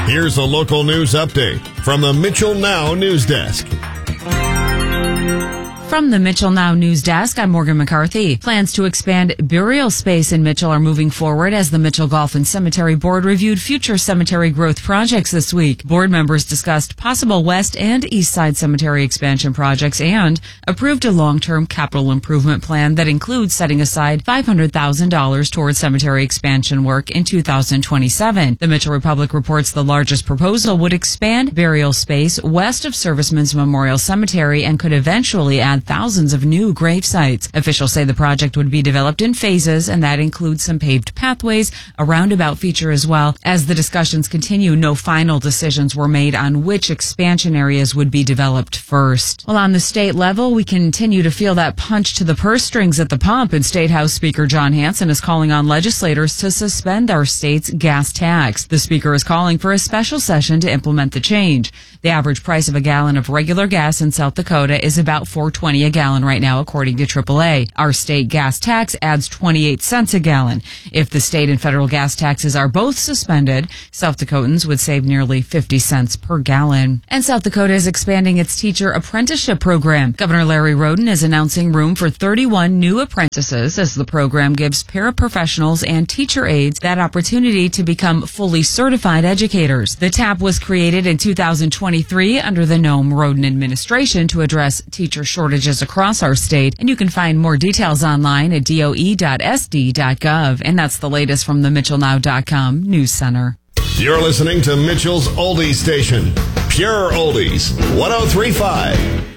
Here's a local news update from the Mitchell Now News Desk. From the Mitchell Now News Desk, I'm Morgan McCarthy. Plans to expand burial space in Mitchell are moving forward as the Mitchell Golf and Cemetery Board reviewed future cemetery growth projects this week. Board members discussed possible west and east side cemetery expansion projects and approved a long-term capital improvement plan that includes setting aside $500,000 towards cemetery expansion work in 2027. The Mitchell Republic reports the largest proposal would expand burial space west of Servicemen's Memorial Cemetery and could eventually add thousands of new grave sites. Officials say the project would be developed in phases, and that includes some paved pathways, a roundabout feature as well. As the discussions continue, no final decisions were made on which expansion areas would be developed first. Well, on the state level, we continue to feel that punch to the purse strings at the pump, and State House Speaker John Hanson is calling on legislators to suspend our state's gas tax. The speaker is calling for a special session to implement the change. The average price of a gallon of regular gas in South Dakota is about $4.20 a gallon right now, according to AAA. Our state gas tax adds 28 cents a gallon. If the state and federal gas taxes are both suspended, South Dakotans would save nearly 50 cents per gallon. And South Dakota is expanding its teacher apprenticeship program. Governor Larry Roden is announcing room for 31 new apprentices as the program gives paraprofessionals and teacher aides that opportunity to become fully certified educators. The TAP was created in 2023 under the Noam Roden administration to address teacher shortages across our state, and you can find more details online at doe.sd.gov. And that's the latest from the MitchellNow.com News Center. You're listening to Mitchell's Oldie Station, Pure Oldies, 103.5.